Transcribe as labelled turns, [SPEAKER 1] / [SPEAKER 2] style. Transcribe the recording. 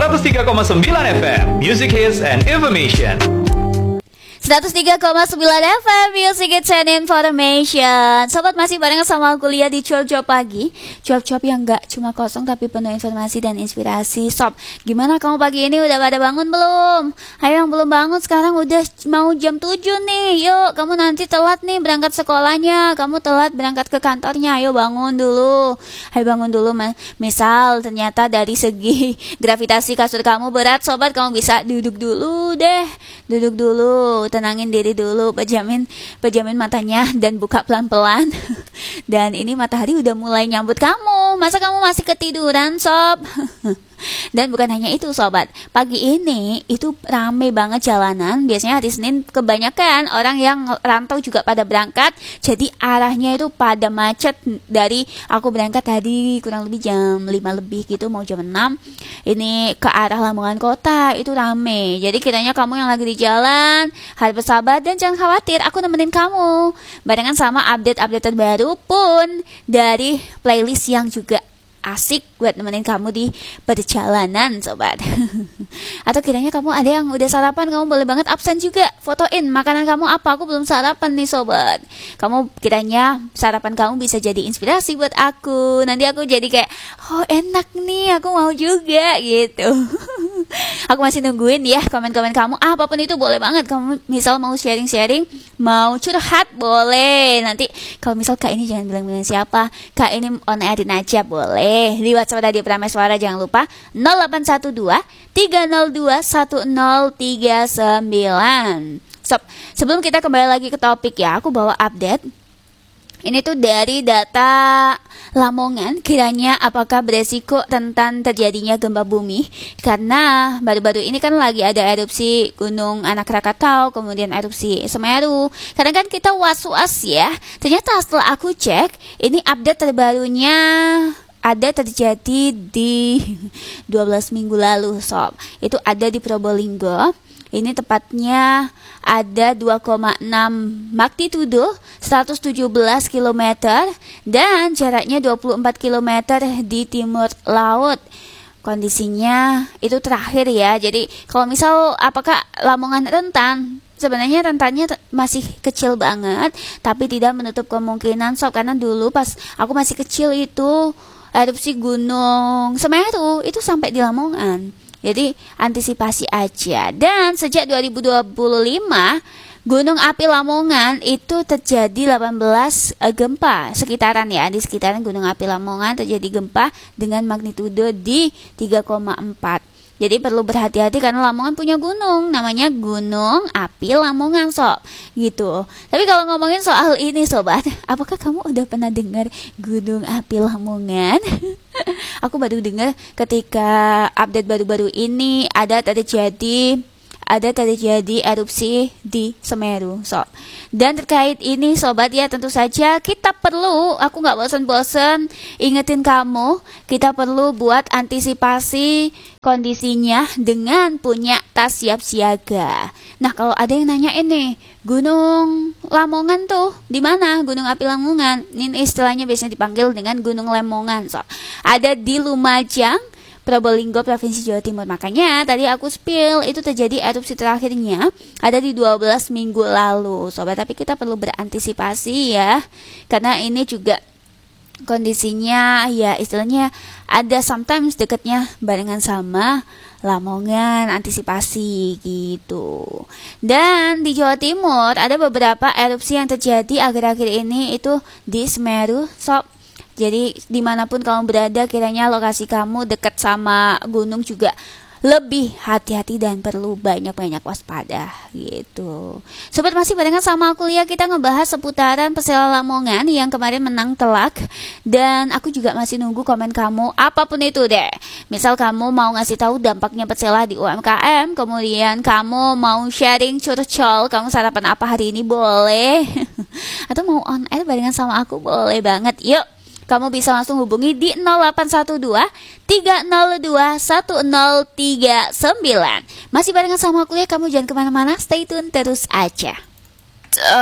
[SPEAKER 1] 103,9 FM, Music Hits and Information.
[SPEAKER 2] 103,9 FM Music Hits and Information. Sobat masih barengan sama kuliah di Cuap-Cuap Pagi. Cuap-cuap yang gak cuma kosong tapi penuh informasi dan inspirasi. Sob, gimana kamu pagi ini, udah pada bangun belum? Ayo yang belum bangun, sekarang udah mau jam 7 nih. Yuk, kamu nanti telat nih berangkat sekolahnya. Kamu telat berangkat ke kantornya. Ayo bangun dulu. Ayo bangun dulu. Misal ternyata dari segi gravitasi kasur kamu berat, sobat, kamu bisa duduk dulu deh. Duduk dulu, tenangin diri dulu, pejamin matanya dan buka pelan-pelan. Dan ini matahari udah mulai nyambut kamu. Masa kamu masih ketiduran, sob? Dan bukan hanya itu, sobat, pagi ini itu rame banget jalanan. Biasanya hari Senin kebanyakan orang yang rantau juga pada berangkat, jadi arahnya itu pada macet. Dari aku berangkat tadi kurang lebih jam 5 lebih gitu, mau jam 6, ini ke arah Lamongan Kota itu rame. Jadi kiranya kamu yang lagi di jalan harus bersabar dan jangan khawatir, aku nemenin kamu barengan sama update-update terbaru pun dari playlist yang juga asik buat nemenin kamu di perjalanan, sobat. Atau kiranya kamu ada yang udah sarapan, kamu boleh banget absen juga, fotoin makanan kamu apa. Aku belum sarapan nih, sobat. Kamu kiranya sarapan kamu bisa jadi inspirasi buat aku. Nanti aku jadi kayak, oh enak nih, aku mau juga gitu. Aku masih nungguin ya komen-komen kamu. Apapun itu boleh banget. Kamu misal mau sharing-sharing, mau curhat boleh. Nanti kalau misal Kak ini jangan bilang-bilang siapa, Kak ini on airin aja boleh. Di WhatsApp Radio Prameswara jangan lupa 0812 302 1039. Sebelum kita kembali lagi ke topik ya, aku bawa update. Ini tuh dari data Lamongan, kiranya apakah beresiko rentan terjadinya gempa bumi? Karena baru-baru ini kan lagi ada erupsi Gunung Anak Krakatau, kemudian erupsi Semeru. Kadang kan kita was-was ya. Ternyata setelah aku cek, ini update terbarunya ada terjadi di 12 minggu lalu, sob. Itu ada di Probolinggo. Ini tepatnya ada 2,6 magnitudo, 117 km, dan jaraknya 24 km di timur laut. Kondisinya itu terakhir ya. Jadi kalau misal apakah Lamongan rentan? Sebenarnya rentannya masih kecil banget, tapi tidak menutup kemungkinan, sob. Karena dulu pas aku masih kecil itu erupsi Gunung Semeru itu sampai di Lamongan. Jadi antisipasi aja. Dan sejak 2025 Gunung Api Lamongan itu terjadi 18 gempa sekitaran ya. Di sekitaran Gunung Api Lamongan terjadi gempa dengan magnitudo di 3,4. Jadi perlu berhati-hati karena Lamongan punya gunung, namanya Gunung Api Lamongan, sob. Gitu. Tapi kalau ngomongin soal ini, sobat, apakah kamu udah pernah dengar Gunung Api Lamongan? Aku baru dengar ketika update baru-baru ini ada terjadi erupsi di Semeru, sob. Dan terkait ini, sobat ya, tentu saja kita perlu, aku gak bosan-bosan ingetin kamu, kita perlu buat antisipasi kondisinya dengan punya tas siap siaga. Nah, kalau ada yang nanya ini, Gunung Lamongan tuh di mana? Gunung Api Lamongan. Ini istilahnya biasanya dipanggil dengan Gunung Lemongan, sob. Ada di Lumajang, Probolinggo, Provinsi Jawa Timur. Makanya tadi aku spill itu terjadi erupsi terakhirnya ada di 12 minggu lalu, sobat. Tapi kita perlu berantisipasi ya, karena ini juga kondisinya ya istilahnya ada sometimes dekatnya barengan sama Lamongan, antisipasi gitu. Dan di Jawa Timur ada beberapa erupsi yang terjadi akhir-akhir ini itu di Semeru, sob. Jadi dimanapun kamu berada, kiranya lokasi kamu dekat sama gunung juga lebih hati-hati dan perlu banyak-banyak waspada gitu. Sobat masih barengan sama aku ya, kita ngebahas seputaran Persela Lamongan yang kemarin menang telak. Dan aku juga masih nunggu komen kamu, apapun itu deh. Misal kamu mau ngasih tahu dampaknya Persela di UMKM, kemudian kamu mau sharing curcol, kamu sarapan apa hari ini boleh. Atau mau on air barengan sama aku boleh banget. Yuk, kamu bisa langsung hubungi di 0812 302 1039. Masih barengan sama aku ya, kamu jangan kemana-mana, stay tune terus aja.